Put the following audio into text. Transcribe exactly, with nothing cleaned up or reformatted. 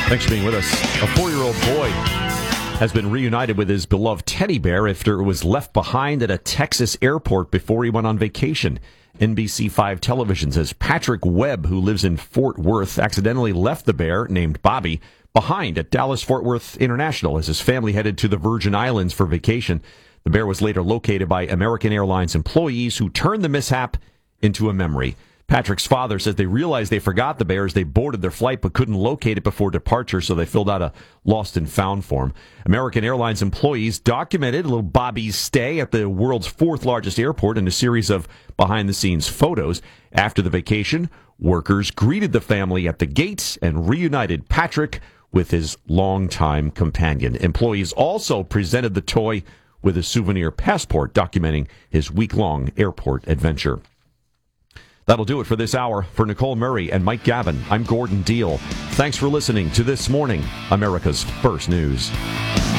Thanks for being with us. A four-year-old boy has been reunited with his beloved teddy bear after it was left behind at a Texas airport before he went on vacation. N B C five Television says Patrick Webb, who lives in Fort Worth, accidentally left the bear, named Bobby, behind at Dallas-Fort Worth International as his family headed to the Virgin Islands for vacation. The bear was later located by American Airlines employees who turned the mishap into a memory. Patrick's father says they realized they forgot the bear as they boarded their flight but couldn't locate it before departure, so they filled out a lost and found form. American Airlines employees documented little Bobby's stay at the world's fourth largest airport in a series of behind-the-scenes photos. After the vacation, workers greeted the family at the gate and reunited Patrick with his longtime companion. Employees also presented the toy with a souvenir passport documenting his week-long airport adventure. That'll do it for this hour. For Nicole Murray and Mike Gavin, I'm Gordon Deal. Thanks for listening to This Morning, America's First News.